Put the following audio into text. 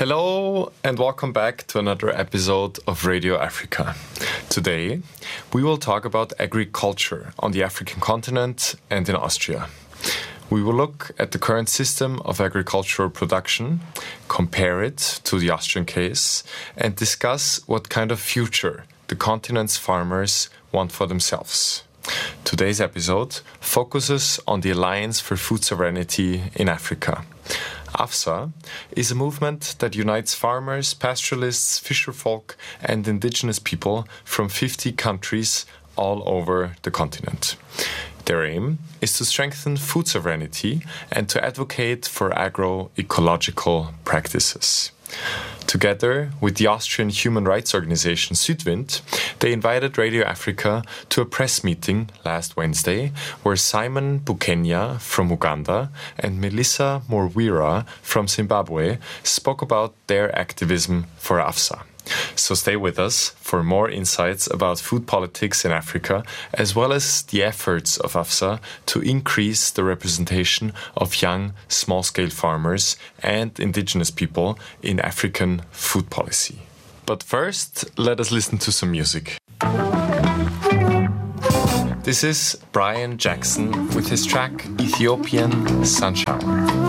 Hello and welcome back to another episode of Radio Africa. Today we will talk about agriculture on the African continent and in Austria. We will look at the current system of agricultural production, compare it to the Austrian case, and discuss what kind of future the continent's farmers want for themselves. Today's episode focuses on the Alliance for Food Sovereignty in Africa. AFSA is a movement that unites farmers, pastoralists, fisherfolk, and indigenous people from 50 countries all over the continent. Their aim is to strengthen food sovereignty and to advocate for agroecological practices. Together with the Austrian human rights organization Südwind, they invited Radio Africa to a press meeting last Wednesday where Simon Bukenya from Uganda and Melissa Morwira from Zimbabwe spoke about their activism for AFSA. So stay with us for more insights about food politics in Africa, as well as the efforts of AFSA to increase the representation of young, small-scale farmers and indigenous people in African food policy. But first, let us listen to some music. This is Brian Jackson with his track Ethiopian Sunshower.